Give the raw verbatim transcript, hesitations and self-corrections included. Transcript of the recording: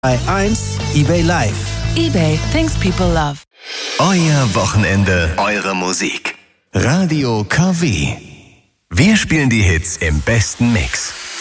Bei eins eBay Live. eBay, things people love. Euer Wochenende, eure Musik. Radio K W. Wir spielen die Hits im besten Mix.